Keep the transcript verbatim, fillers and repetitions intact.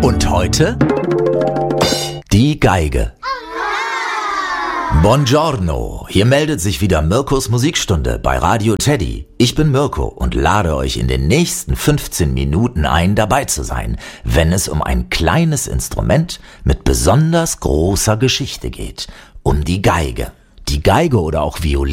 Und heute die Geige. Buongiorno, hier meldet sich wieder Mirkos Musikstunde bei Radio Teddy. Ich bin Mirko und lade euch in den nächsten fünfzehn Minuten ein, dabei zu sein, wenn es um ein kleines Instrument mit besonders großer Geschichte geht, um die Geige. Die Geige oder auch Violine